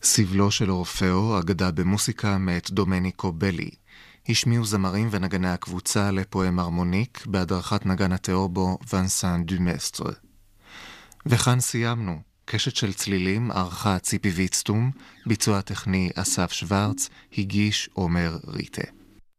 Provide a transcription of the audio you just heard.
סבלו של אורפאו, אגדה במוסיקה מאת דומניקו בלי. השמיעו זמרים ונגני הקבוצה לפואם הרמוניק בהדרכת נגן התיאורבו ונסן דומסטר. וכאן סיימנו. קשת של צלילים ערכה ציפי ויצטום, ביצוע טכני אסף שוורץ, הגיש עומר ריטה.